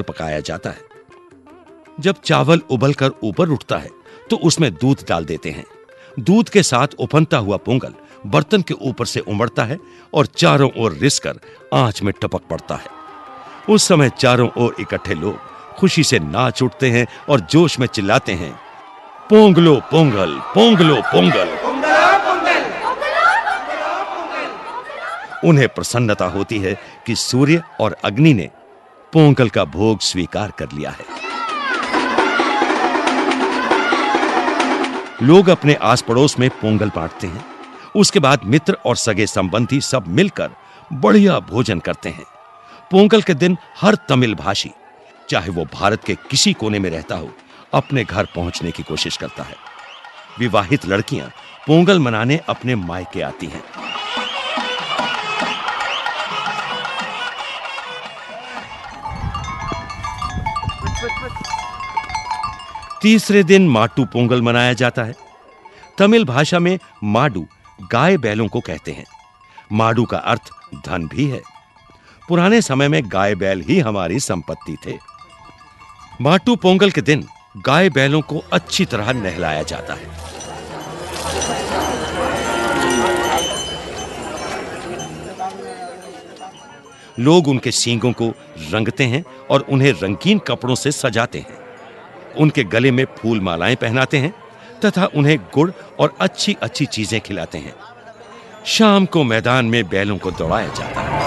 पकाया जाता है। जब चावल उबलकर ऊपर उठता है तो उसमें दूध डाल देते हैं। दूध के साथ उफनता हुआ पोंगल बर्तन के ऊपर से उमड़ता है और चारों ओर रिसकर आंच में टपक पड़ता है। उस समय चारों ओर इकट्ठे लोग खुशी से नाच उठते हैं और जोश में चिल्लाते हैं, पोंगलो पोंगल, पोंगलो पोंगल। उन्हें प्रसन्नता होती है कि सूर्य और अग्नि ने पोंगल का भोग स्वीकार कर लिया है। लोग अपने आस पड़ोस में पोंगल बांटते हैं। उसके बाद मित्र और सगे संबंधी सब मिलकर बढ़िया भोजन करते हैं। पोंगल के दिन हर तमिल भाषी, चाहे वो भारत के किसी कोने में रहता हो, अपने घर पहुंचने की कोशिश करता है। विवाहित लड़कियां पोंगल मनाने अपने मायके आती हैं। तीसरे दिन माटू पोंगल मनाया जाता है। तमिल भाषा में माडू गाय बैलों को कहते हैं। माडू का अर्थ धन भी है। पुराने समय में गाय बैल ही हमारी संपत्ति थे। माटू पोंगल के दिन गाय बैलों को अच्छी तरह नहलाया जाता है। लोग उनके सींगों को रंगते हैं और उन्हें रंगीन कपड़ों से सजाते हैं। उनके गले में फूल मालाएं पहनाते हैं तथा उन्हें गुड़ और अच्छी अच्छी चीजें खिलाते हैं। शाम को मैदान में बैलों को दौड़ाया जाता है।